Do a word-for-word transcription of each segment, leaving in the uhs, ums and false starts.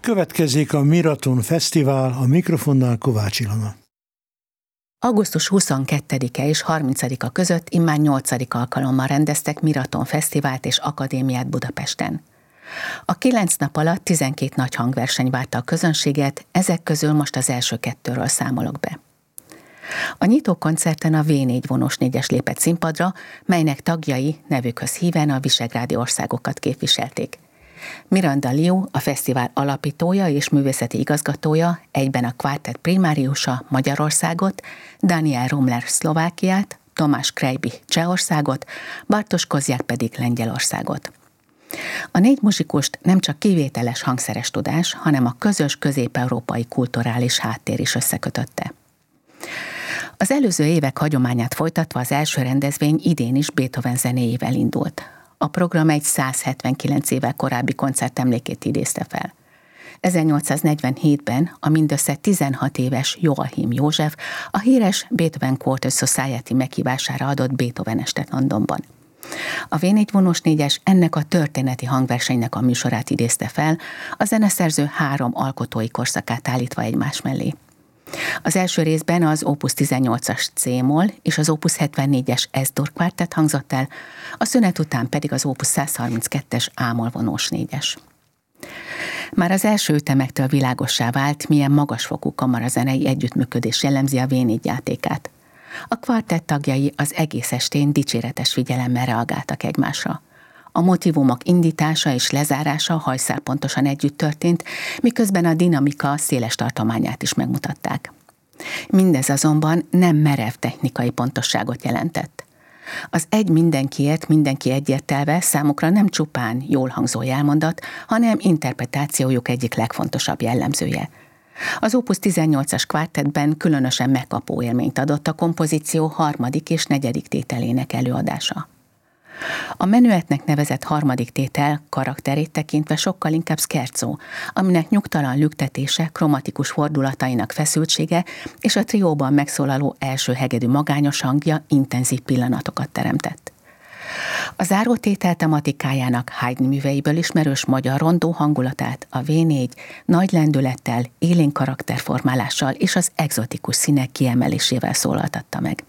Következik a Miraton Fesztivál, a mikrofonnál Kovács Ilona. augusztus huszonkettedike és harmincadika között immár nyolcadik alkalommal rendeztek Miraton Fesztivált és Akadémiát Budapesten. A kilenc nap alatt tizenkét nagy hangverseny várta a közönséget, ezek közül most az első kettőről számolok be. A nyitókoncerten a vé négy vonós négyes lépett színpadra, melynek tagjai nevükhöz híven a visegrádi országokat képviselték. Miranda Liu, a fesztivál alapítója és művészeti igazgatója, egyben a kvártett primáriusa Magyarországot, Daniel Rumler Szlovákiát, Tomás Krejbi Csehországot, Bartosz Kozják pedig Lengyelországot. A négy muzsikust nem csak kivételes hangszeres tudás, hanem a közös közép-európai kulturális háttér is összekötötte. Az előző évek hagyományát folytatva az első rendezvény idén is Beethoven zenéjével indult. A program egy száz hetvenkilenc évvel korábbi koncert emlékét idézte fel. ezernyolcszáznegyvenhétben a mindössze tizenhat éves Joachim József a híres Beethoven Quarter Society meghívására adott Beethoven estet Londonban. A vé négy vonós négyes ennek a történeti hangversenynek a műsorát idézte fel, a zeneszerző három alkotói korszakát állítva egymás mellé. Az első részben az Opus tizennyolcas C-moll és az Opus hetvennégyes S-dur kvártett hangzott el, a szünet után pedig az Opus száz harminckettes A-moll vonós négyes. Már az első ütemektől világossá vált, milyen magasfokú kamarazenei együttműködés jellemzi a vé négy játékát. A kvartett tagjai az egész estén dicséretes figyelemmel reagáltak egymásra. A motívumok indítása és lezárása hajszálpontosan együtt történt, miközben a dinamika széles tartományát is megmutatták. Mindez azonban nem merev technikai pontosságot jelentett. Az egy mindenkiért, mindenki egyértelve számukra nem csupán jól hangzó jelmondat, hanem interpretációjuk egyik legfontosabb jellemzője. Az Opus tizennyolcas kvártettben különösen megkapó élményt adott a kompozíció harmadik és negyedik tételének előadása. A menüetnek nevezett harmadik tétel karakterét tekintve sokkal inkább scherzo, aminek nyugtalan lüktetése, kromatikus fordulatainak feszültsége és a trióban megszólaló első hegedű magányos hangja intenzív pillanatokat teremtett. A zárótétel tematikájának Haydn műveiből ismerős magyar rondó hangulatát a vé négy nagy lendülettel, élénk karakterformálással és az egzotikus színek kiemelésével szólaltatta meg.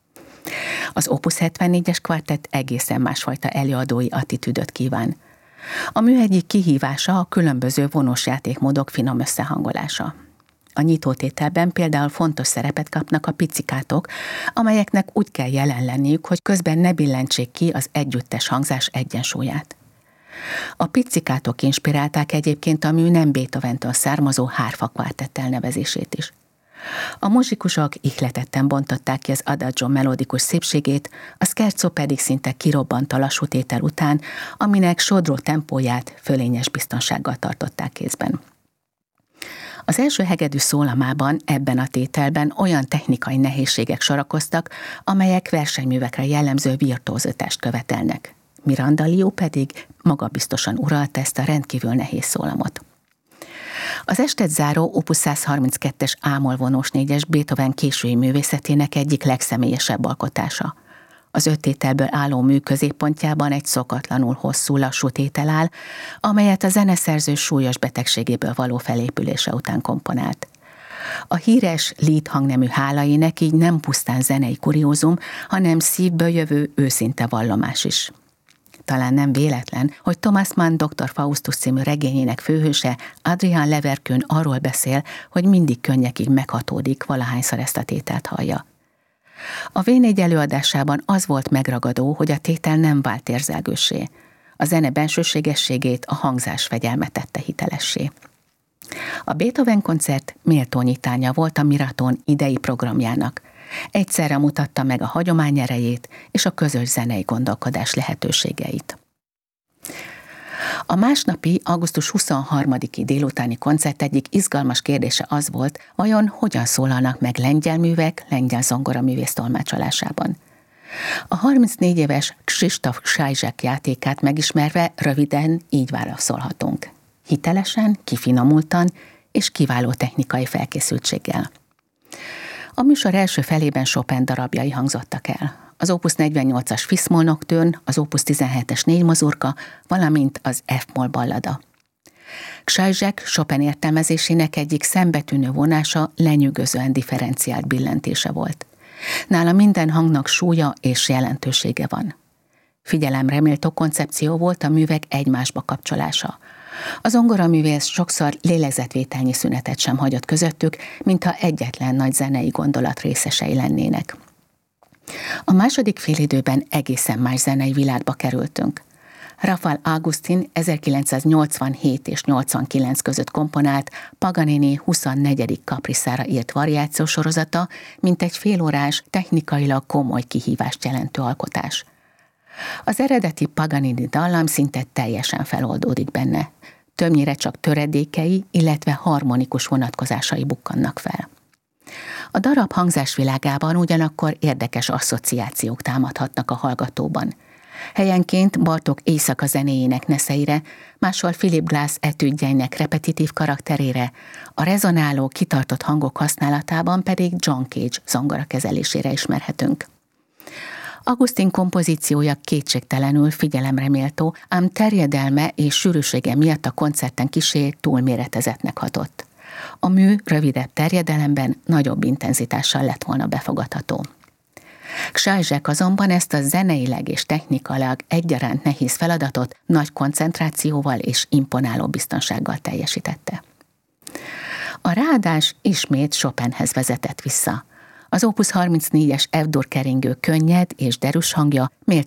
Az Opus hetvennégyes kvártett egészen másfajta előadói attitűdöt kíván. A mű egyik kihívása a különböző vonós játékmódok finom összehangolása. A nyitótételben például fontos szerepet kapnak a picikátok, amelyeknek úgy kell jelen lenniük, hogy közben ne billentsék ki az együttes hangzás egyensúlyát. A picikátok inspirálták egyébként a mű nem Beethoventől származó hárfa kvártett elnevezését is. A muzsikusok ihletetten bontották ki az adagio melodikus szépségét, a scherzo pedig szinte kirobbant a lassú tétel után, aminek sodró tempóját fölényes biztonsággal tartották kézben. Az első hegedű szólamában ebben a tételben olyan technikai nehézségek sorakoztak, amelyek versenyművekre jellemző virtuózitást követelnek. Miranda Liu pedig magabiztosan uralta ezt a rendkívül nehéz szólamot. Az estet záró Opus száz harminckettes A-moll vonós négyes Beethoven késői művészetének egyik legszemélyesebb alkotása. Az öt tételből álló mű középpontjában egy szokatlanul hosszú, lassú tétel áll, amelyet a zeneszerző súlyos betegségéből való felépülése után komponált. A híres Lied hangnemű hálaének így nem pusztán zenei kuriózum, hanem szívből jövő őszinte vallomás is. Talán nem véletlen, hogy Thomas Mann doktor Faustus című regényének főhőse Adrian Leverkühn arról beszél, hogy mindig könnyekig meghatódik, valahányszor ezt a tételt hallja. A vé négy előadásában az volt megragadó, hogy a tétel nem vált érzelgőssé. A zene bensőségességét, a hangzás fegyelme tette hitelessé. A Beethoven koncert méltó nyitánya volt a Miraton idei programjának. Egyszerre mutatta meg a hagyomány erejét és a közös zenei gondolkodás lehetőségeit. A másnapi, augusztus huszonharmadiki délutáni koncert egyik izgalmas kérdése az volt, vajon hogyan szólalnak meg lengyel művek lengyel zongoraművész tolmácsolásában. A harmincnégy éves Krzysztof Sajzsek játékát megismerve röviden így válaszolhatunk. Hitelesen, kifinomultan és kiváló technikai felkészültséggel. A műsor első felében Chopin darabjai hangzottak el. Az Opus negyvennyolcas Fis-moll nocturne, az Opus tizenhetes négy mazurka, valamint az F-moll ballada. Czajzsek Chopin értelmezésének egyik szembetűnő vonása lenyűgözően differenciált billentése volt. Nála minden hangnak súlya és jelentősége van. Figyelemre méltó koncepció volt a művek egymásba kapcsolása. A zongoraművész sokszor lélegzetvételnyi szünetet sem hagyott közöttük, mintha egyetlen nagy zenei gondolat részesei lennének. A második félidőben egészen más zenei világba kerültünk. Rafael Augustin ezerkilencszáznyolcvanhét és nyolcvankilenc között komponált Paganini huszonnegyedik kapriszára írt variációsorozata, mint egy félórás, technikailag komoly kihívást jelentő alkotás. Az eredeti Paganini dallam szinte teljesen feloldódik benne. Többnyire csak töredékei, illetve harmonikus vonatkozásai bukkannak fel. A darab hangzásvilágában ugyanakkor érdekes asszociációk támadhatnak a hallgatóban. Helyenként Bartók éjszaka zenéjének neszeire, máshol Philip Glass etüdjeinek repetitív karakterére, a rezonáló, kitartott hangok használatában pedig John Cage zongora kezelésére ismerhetünk. Augustin kompozíciója kétségtelenül figyelemre méltó, ám terjedelme és sűrűsége miatt a koncerten kissé túlméretezetnek hatott. A mű rövidebb terjedelemben nagyobb intenzitással lett volna befogadható. Czajzsek azonban ezt a zeneileg és technikailag egyaránt nehéz feladatot nagy koncentrációval és imponáló biztonsággal teljesítette. A ráadás ismét Chopinhez vezetett vissza. Az Opus harmincnégyes F-dur keringő könnyed és derűs hangja